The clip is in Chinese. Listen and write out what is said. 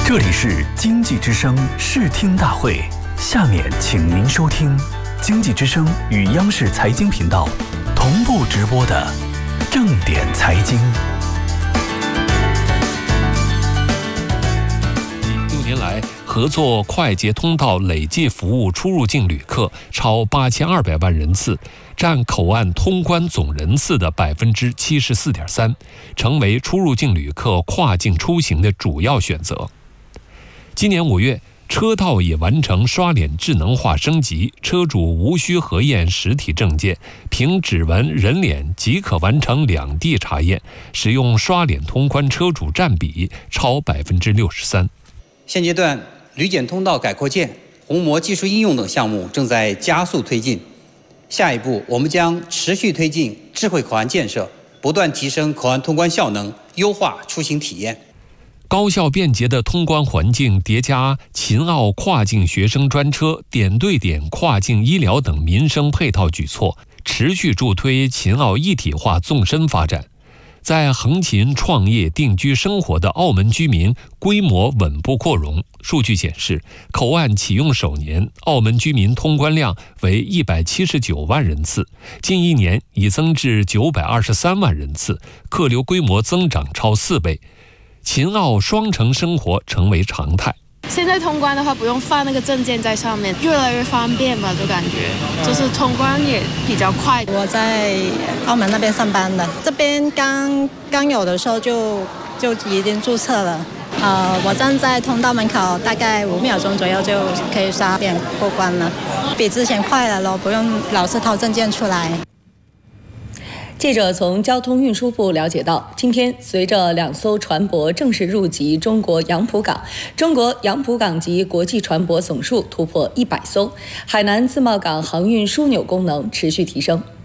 这里是经济之声视听大会，下面请您收听经济之声与央视财经频道同步直播的正点财经。 6年来，合作快捷通道累计服务出入境旅客超8200万人次，占口岸通关总人次的74.3%，成为出入境旅客跨境出行的主要选择。今年5月，车道也完成刷脸智能化升级，车主无需核验实体证件，凭指纹、人脸即可完成两地查验，使用刷脸通关车主占比超63%。 现阶段，旅检通道改扩建、虹膜技术应用等项目正在加速推进。下一步，我们将持续推进智慧口岸建设，不断提升口岸通关效能，优化出行体验。 高效便捷的通关环境叠加秦澳跨境学生专车、点对点跨境医疗等民生配套举措，持续助推秦澳一体化纵深发展。在横琴创业定居生活的澳门居民规模稳步扩容。数据显示，口岸启用首年，澳门居民通关量为179万人次，近1年已增至923万人次，客流规模增长超4倍。秦澳双城生活成为常态。 现在通关的话，不用放那个证件在上面，越来越方便吧，就感觉就是通关也比较快。 我在澳门那边上班的，这边刚有的时候就已经注册了。我站在通道门口，大概5秒钟左右就可以刷脸过关了，比之前快了咯，不用老是掏证件出来。 记者从交通运输部了解到，今天随着2艘船舶正式入籍中国杨浦港，中国杨浦港及国际船舶总数突破100艘，海南自贸港航运枢纽功能持续提升。